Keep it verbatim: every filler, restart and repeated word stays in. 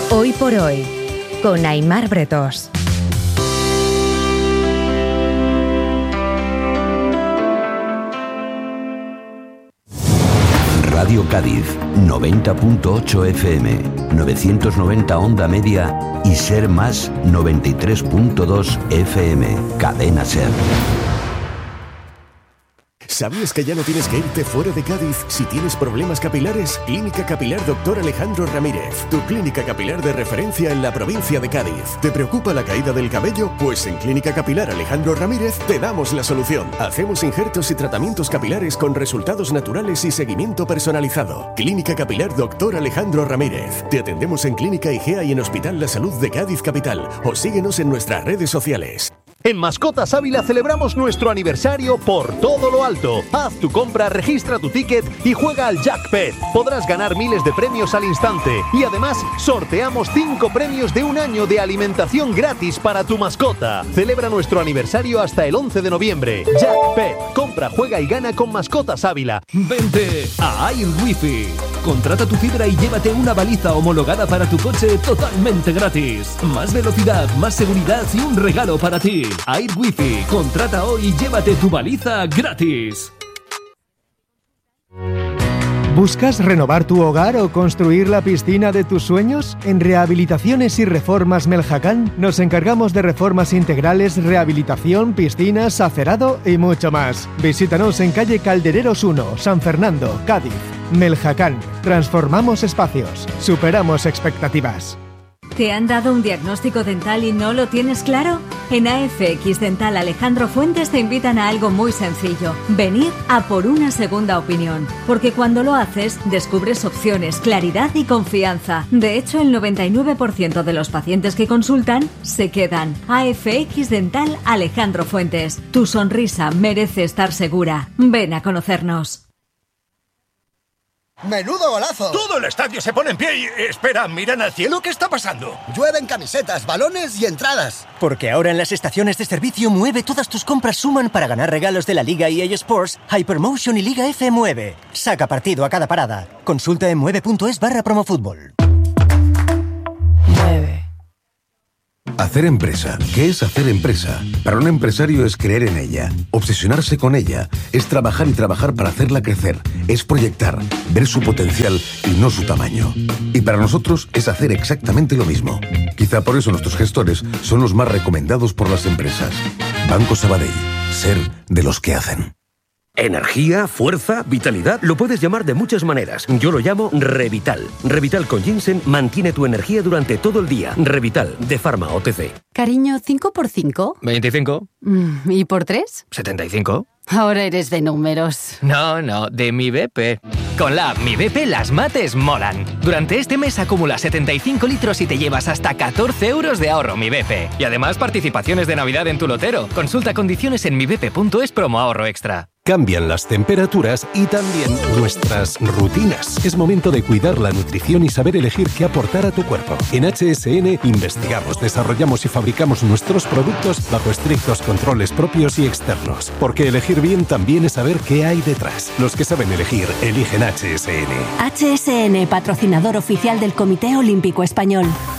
Hoy por hoy, con Aimar Bretos. Radio Cádiz, noventa punto ocho F M, novecientos noventa onda media y Ser Más, noventa y tres punto dos F M, Cadena Ser. ¿Sabías que ya no tienes que irte fuera de Cádiz si tienes problemas capilares? Clínica Capilar Doctor Alejandro Ramírez, tu clínica capilar de referencia en la provincia de Cádiz. ¿Te preocupa la caída del cabello? Pues en Clínica Capilar Alejandro Ramírez te damos la solución. Hacemos injertos y tratamientos capilares con resultados naturales y seguimiento personalizado. Clínica Capilar Doctor Alejandro Ramírez. Te atendemos en Clínica Igea y en Hospital La Salud de Cádiz Capital. O síguenos en nuestras redes sociales. En Mascotas Ávila celebramos nuestro aniversario por todo lo alto. Haz tu compra, registra tu ticket y juega al Jackpet. Podrás ganar miles de premios al instante. Y además, sorteamos cinco premios de un año de alimentación gratis para tu mascota. Celebra nuestro aniversario hasta el once de noviembre. Jackpet. Compra, juega y gana con Mascotas Ávila. Vente a Air Wifi. Contrata tu fibra y llévate una baliza homologada para tu coche totalmente gratis. Más velocidad, más seguridad y un regalo para ti. Air Wifi. Contrata hoy y llévate tu baliza gratis. ¿Buscas renovar tu hogar o construir la piscina de tus sueños? En Rehabilitaciones y Reformas Meljacán nos encargamos de reformas integrales, rehabilitación, piscinas, acerado y mucho más. Visítanos en calle Caldereros uno, San Fernando, Cádiz. Meljacán. Transformamos espacios. Superamos expectativas. ¿Te han dado un diagnóstico dental y no lo tienes claro? En A F X Dental Alejandro Fuentes te invitan a algo muy sencillo: venir a por una segunda opinión. Porque cuando lo haces, descubres opciones, claridad y confianza. De hecho, el noventa y nueve por ciento de los pacientes que consultan se quedan. A F X Dental Alejandro Fuentes. Tu sonrisa merece estar segura. Ven a conocernos. ¡Menudo golazo! Todo el estadio se pone en pie y... Espera, ¿miran al cielo? ¿Qué está pasando? Llueven camisetas, balones y entradas. Porque ahora en las estaciones de servicio Mueve todas tus compras suman para ganar regalos de la Liga E A Sports, Hypermotion y Liga F Mueve. Saca partido a cada parada. Consulta en mueve punto es barra promofútbol. Mueve. Hacer empresa. ¿Qué es hacer empresa? Para un empresario es creer en ella, obsesionarse con ella, es trabajar y trabajar para hacerla crecer, es proyectar, ver su potencial y no su tamaño. Y para nosotros es hacer exactamente lo mismo. Quizá por eso nuestros gestores son los más recomendados por las empresas. Banco Sabadell. Ser de los que hacen. Energía, fuerza, vitalidad, lo puedes llamar de muchas maneras. Yo lo llamo Revital. Revital con ginseng mantiene tu energía durante todo el día. Revital, de Pharma O T C. Cariño, ¿cinco por cinco? veinticinco. Mm, ¿Y por tres? setenta y cinco. Ahora eres de números. No, no, de Mi B P. Con la app Mi B P las mates molan. Durante este mes acumula setenta y cinco litros y te llevas hasta catorce euros de ahorro Mi B P. Y además participaciones de Navidad en tu lotero. Consulta condiciones en mi b p punto es promo ahorro extra. Cambian las temperaturas y también nuestras rutinas. Es momento de cuidar la nutrición y saber elegir qué aportar a tu cuerpo. En H S N investigamos, desarrollamos y fabricamos nuestros productos bajo estrictos controles propios y externos. Porque elegir bien también es saber qué hay detrás. Los que saben elegir, eligen H S N. H S N, patrocinador oficial del Comité Olímpico Español.